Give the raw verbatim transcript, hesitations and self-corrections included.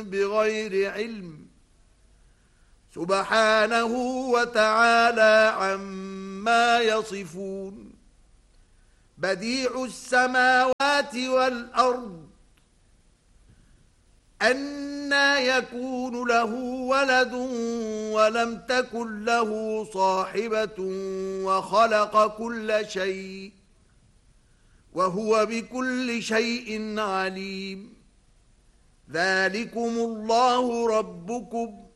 بغير علم سبحانه وتعالى عما يصفون. بديع السماوات والأرض أنى يكون له ولد ولم تكن له صاحبة وخلق كل شيء وهو بكل شيء عليم. ذلكم الله ربكم